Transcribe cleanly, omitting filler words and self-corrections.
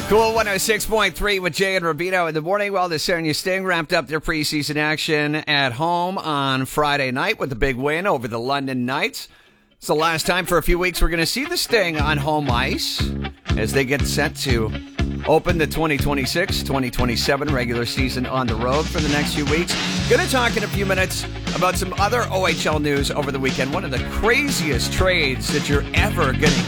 Cool 106.3 with Jay and Rubino in the morning. Well, the Sarnia Sting wrapped up their preseason action at home on Friday night with a big win over the London Knights. It's the last time for a few weeks we're going to see the Sting on home ice as they get set to open the 2026-2027 regular season on the road for the next few weeks. Going to talk in a few minutes about some other OHL news over the weekend. One of the craziest trades that you're ever going to